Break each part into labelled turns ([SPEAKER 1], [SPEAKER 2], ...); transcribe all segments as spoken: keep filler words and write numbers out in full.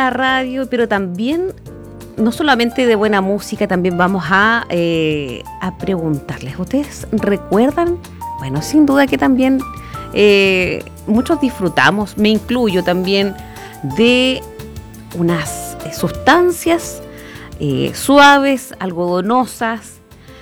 [SPEAKER 1] la radio, pero también, no solamente de buena música, también vamos a, eh, a preguntarles. ¿Ustedes recuerdan? Bueno, sin duda que también eh, muchos disfrutamos, me incluyo también, de unas eh, sustancias eh, suaves, algodonosas,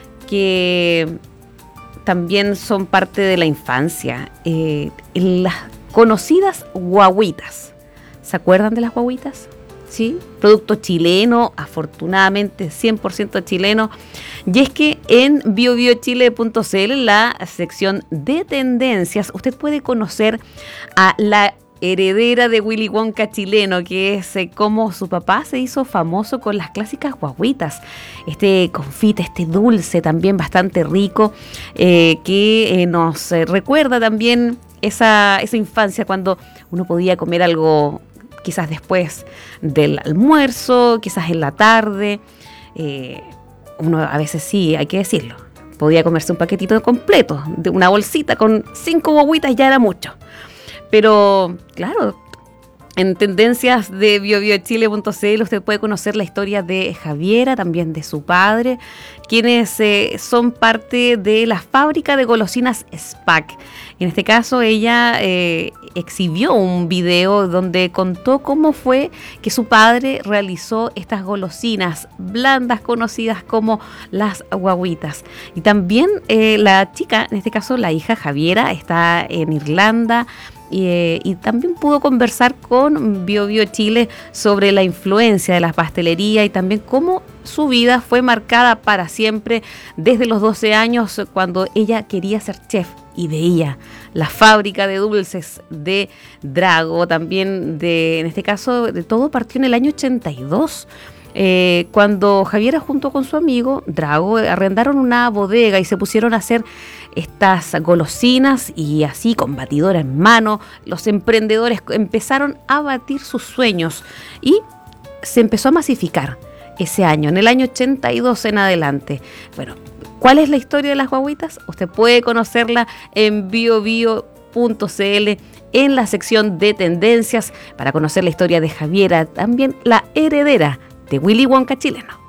[SPEAKER 1] que también son parte de la infancia. Eh, las conocidas guagüitas. ¿Se acuerdan de las guagüitas? ¿Sí? Producto chileno, afortunadamente cien por ciento chileno. Y es que en bio bio chile punto c l, la sección de tendencias, usted puede conocer a la heredera de Willy Wonka chileno, que es eh, cómo su papá se hizo famoso con las clásicas guagüitas. Este confite, este dulce también bastante rico, eh, que eh, nos eh, recuerda también esa, esa infancia cuando uno podía comer algo quizás después del almuerzo, quizás en la tarde. Eh, uno a veces sí, hay que decirlo, podía comerse un paquetito completo, de una bolsita con cinco guagüitas ya era mucho. Pero, claro, en tendencias de bio bio chile punto c l usted puede conocer la historia de Javiera, también de su padre, quienes eh, son parte de la fábrica de golosinas Spack. En este caso, ella eh, exhibió un video donde contó cómo fue que su padre realizó estas golosinas blandas conocidas como las guagüitas. Y también eh, la chica, en este caso la hija Javiera, está en Irlanda. Y, eh, y también pudo conversar con Bio Bio Chile sobre la influencia de la pastelería y también cómo su vida fue marcada para siempre desde los doce años, cuando ella quería ser chef y veía la fábrica de dulces de Drago. También, de, en este caso, de todo partió en el año ochenta y dos. Eh, cuando Javiera junto con su amigo Drago arrendaron una bodega y se pusieron a hacer estas golosinas, y así con batidora en mano los emprendedores empezaron a batir sus sueños y se empezó a masificar ese año, en el año ochenta y dos en adelante. Bueno, ¿cuál es la historia de las guagüitas? Usted puede conocerla en bio bio punto c l, en la sección de tendencias, para conocer la historia de Javiera, también la heredera de Willy Wonka chileno.